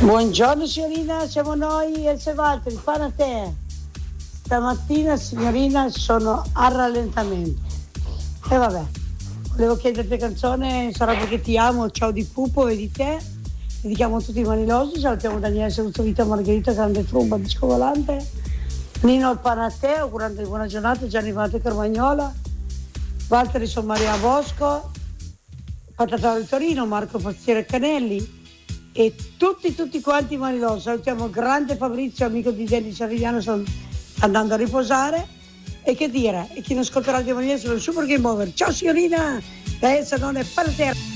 Buongiorno signorina, siamo noi e se Valtteri, pane a te. Stamattina signorina sono a rallentamento. E vabbè, volevo chiederti canzone, sarà perché ti amo, ciao di Pupo e di te. Dedichiamo tutti i manilosi, salutiamo Daniele, saluto Vita, Margherita, Grande Trumba, Disco Volante. Nino il pane a te, augurando di buona giornata, Gianni Vante Carmagnola. Valtteri sono Maria Bosco, Patataro di Torino, Marco Pastiere Canelli. E tutti quanti manilosi, salutiamo grande Fabrizio, amico di Deni Sarigliano, sto andando a riposare e che dire, e chi non ascolterà di Maniera sono il Super Game Over. Ciao signorina, adesso non è per terra.